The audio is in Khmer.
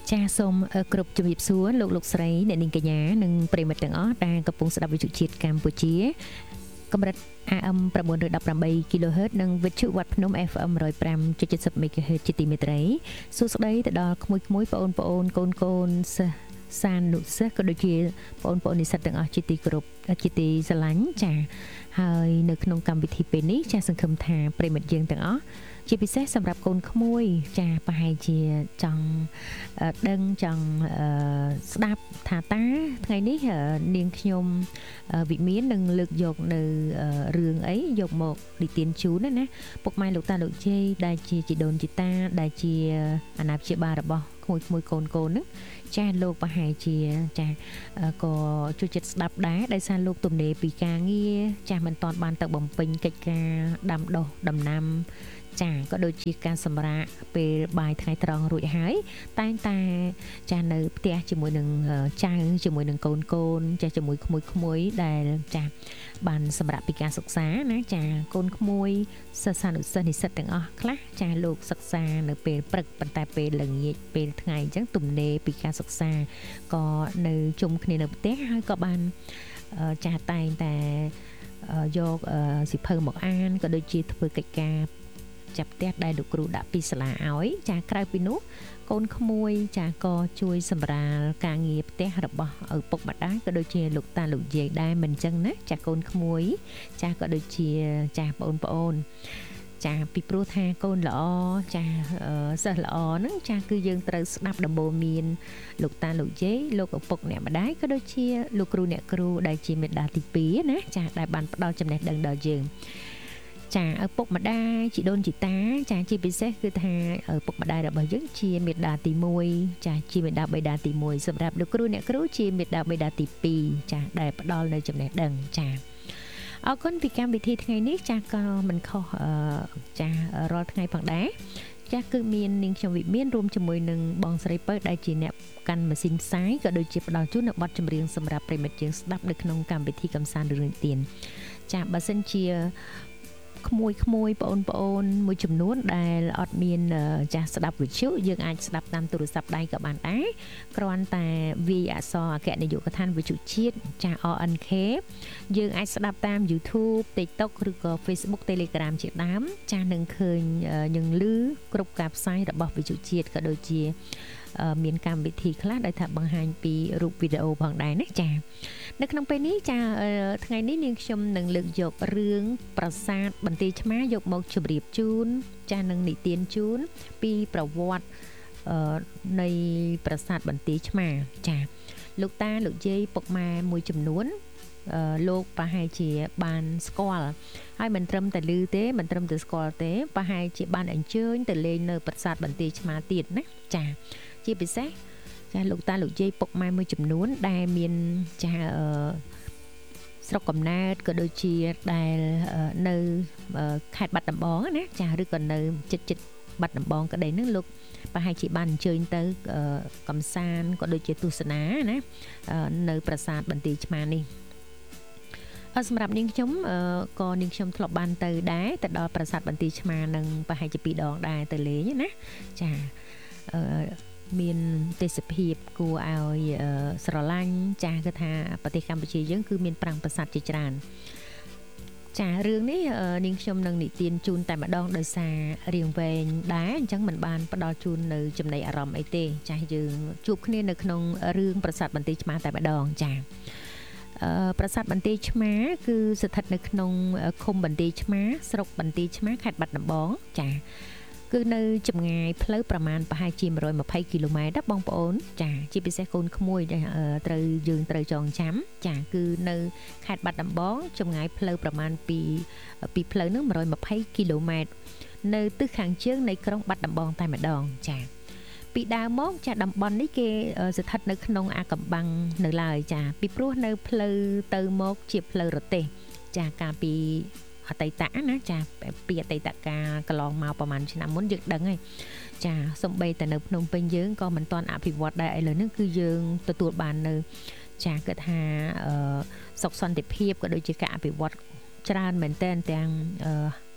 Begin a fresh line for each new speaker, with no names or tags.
ចាសូមគ្រប់ជំរាបសួរលោកស្រីអ្នកនាងកញ្ញានិងប្រិយមិត្តទាំងអស់ដែលកំពុងស្ដាប់វិទ្យុជាតិកម្ពុជាកម្រិត AM 918 kHz និងវិទ្យុវត្តភ្នំ FM 105.70 MHz ជាទីមេត្រីសួស្ដីទៅដល់ក្មួយៗបងប្អូនកូនសិស្សសានុសិស្សក៏ដូចជាបងប្អូននិស្សិតទាំងអស់ជាទីគោរពជាទីស្រឡាញ់ចាហើយនៅក្នុងកម្មវិធីពេលនេះចាសង្ឃឹមថាប្រិយមិត្តយើងទាំងអស់ជាពិសេសសម្រាប់កូនក្មួយចាប្រហែលជាចង់ដឹងចង់ស្ដាប់ថាតាថ្ងៃនេះនាងខ្ញុំវិមាននឹងលើកយកនៅរឿងអីយកមកនិទានជូនណាពុកម៉ែលោកតាលោកយាយដែលជាជីដូនជីតាដែលជាអាណាព្យាបាលរបស់ក្មួយកូនហ្នឹងចាលោកប្រហែលជាចាក៏ជួយចិត្តស្ដាប់ដែរដោយសារលោកទំនេរពីការងារចាមិនតាន់បានទៅបំពេញកិច្ចការដាំដុះដំណាំចាក៏ដូចជាការសម្រាកពេលបាយថ្ងៃត្រង់រួចហើយតែងតែចានៅផ្ទះជាមួយនឹងចៅជាមួយនឹងកូនចាជាមួយក្មួយដែលចាបានសម្រាប់ពីការសិក្សាណាចាកូនក្មួយសិស្សានុសិស្សនិស្សិតទាំងអស់ខ្លះចាលោកសិក្សានៅពេលព្រឹកប៉ុន្តែពេលល្ងាចពេលថ្ងៃអញ្ចឹងទំនេរពីការសិក្សាក៏នៅជុំគ្នានៅផ្ទះហើយក៏បានចាតែងតែយកសិភៅមកអានក៏ដូចជាធ្វើកិច្ចការចាប់ផ្ទះដែលលោកគ្រូដាក់ពីសាលាឲ្យចាក្រៅពីនោះកូនក្មួយចាក៏ជួយសម្រាលការងារផ្ទះរបស់ឪពុកម្ដាយក៏ដូចជាលោកតាលោកយាយដែរមិនអញ្ចឹងណាចាកូនក្មួយចាក៏ដូចជាចាបងប្អូនចាពីព្រោះថាកូនល្អចាសិស្សល្អហ្នឹងចាគឺយើងត្រូវស្ដាប់ដំបូន្មានលោកតាលោកយាយលោកឪពុកអ្នកម្ដាយក៏ដូចជាលោកគ្រូអ្នកគ្រូដែលជាមេដាទី2ណាចាដែលបានផ្ដល់ចំណេះដឹងដល់យើងចាឪពុកម្ដាយជីដូនជីតាចាជាពិសេសគឺថាឪពុកម្ដាយរបស់យើងជាមេដាទី1ចាជាមេដាបេដាទី1សម្រាប់លោកគ្រូអ្នកគ្រូជាមេដាបេដាទី2ចាដែលផ្ដល់នៅចំណេះដឹងចាអរគុណពីកម្មវិធីថ្ងៃនេះចាក៏មិនខុសចារាល់ថ្ងៃផងដែរចាគឺមាននាងខ្ញុំវិមានរួមជាមួយនឹងបងស្រីពៅដែលជាអ្នកកាន់ម៉ាស៊ីនផ្សាយក៏ដូចជាផ្ដល់ជូននៅបទចម្រៀងសម្រាប់ប្រិមិត្តយើងស្ដាប់នៅក្នុងកម្មវិធីកម្សាន្តរឿងនិទានចាបើសិនជាក្មួយបងប្អូនមួយចំនួនដែលអត់មានចាស់ស្ដាប់វិទ្យុយើងអាចស្ដាប់តាមទូរស័ព្ទដៃក៏បានដែរគ្រាន់តែវាយអក្សរអគ្គនាយកដ្ឋានវិទ្យុជាតិចាស់ RNK យើងអាចស្ដាប់តាម YouTube TikTok ឬក៏ Facebook Telegram ជាដើមចាស់នឹងឃើញនឹងឮគ្រប់ការផ្សាយរបស់វិទ្យុជាតិក៏ដូចជាមានកម្មវិធីខ្លះដែលថាបង្ហាញពីរូបវីដេអូផងដែរណាចានៅក្នុងពេលនេះចាថ្ងៃនេះនាងខ្ញុំនឹងលើកយករឿងប្រាសាទបន្ទាយឆ្មាយកមកជម្រាបជូនចានឹងនិទានជូនពីប្រវត្តិនៃប្រាសាទបន្ទាយឆ្មាចាលោកតាលោកយាយពុកម៉ែមួយចំនួនលោកប្រហែលជាបានស្គាល់ហើយមិនត្រឹមតែឮទេមិនត្រឹមតែស្គាល់ទេប្រហែលជាបានអញ្ជើញទៅលេងនៅប្រាសាទបន្ទាយឆ្មាទៀតណាចាជាពិសេសចាលោកតាលោកយាយពុកម៉ែមួយចំនួនដែលមានចាស្រុកកំណើតក៏ដូចជាដែលនៅខេត្តបាត់ដំបងណាចាឬក៏នៅចិត្តបាត់ដំបងក្តីហ្នឹងលោកប្រហែលជាបានអញ្ជើញទៅកំសាន្តក៏ដូចជាទស្សនាណានៅប្រាសាទបន្ទាយឆ្មានេះសម្រាប់នាងខ្ញុំក៏នាងខ្ញុំធ្លាប់បានទៅដែរទៅដល់ប្រាសាទបន្ទាយឆ្មានឹងប្រហែលជា2ដងដែរទៅលេងណាចាមានទេសភាពគួរឲ្យស្រឡាញ់ចាគឺថាប្រទេសកម្ពុជាយើងគឺមានប្រាង្គប្រាសាទជាច្រើនចារឿងនេះនាងខ្ញុំនឹងនិទានជូនតែម្ដងដោយសាររៀងវែងដែរអញ្ចឹងមិនបានផ្ដល់ជូននៅចំណីអារម្មណ៍អីទេចាយើងជួបគ្នានៅក្នុងរឿងប្រាសាទបន្ទាយឆ្មាតែម្ដងចាប្រាសាទបន្ទាយឆ្មាគឺស្ថិតនៅក្នុងឃុំបន្ទាយឆ្មាស្រុកបន្ទាយឆ្មាខេត្តបាត់ដំបងចាគឺនៅចម្ងាយផ្លូវប្រមាណប្រហែលជា120គីឡូម៉ែត្របងប្អូនចាជាពិសេសកូនក្មួយត្រូវយើងត្រូវចងចាំចាគឺនៅខេត្តបាត់ដំបងចម្ងាយផ្លូវប្រមាណពីផ្លូវនោះ120គីឡូម៉ែត្រនៅទិសខាងជើងនៃក្រុងបាត់ដំបងតែម្ដងចាពីដើមមកចាតំបន់នេះគេស្ថិតនៅក្នុងអាកំបាំងនៅឡើយចាពីព្រោះនៅផ្លូវទៅមកជាផ្លូវរទេះចាកាលពីអតីតណាចាពីអតីតកាលកន្លងមកប្រហែលឆ្នាំមុនយើងដឹងហើយចាសំបីតែនៅភ្នំពេញយើងក៏មិនទាន់អភិវឌ្ឍដែរឥឡូវនេះគឺយើងទទួលបាននៅចាគិតថាសុខសន្តិភាពក៏ដូចជាការអភិវឌ្ឍច្រើនមែនទែនទាំង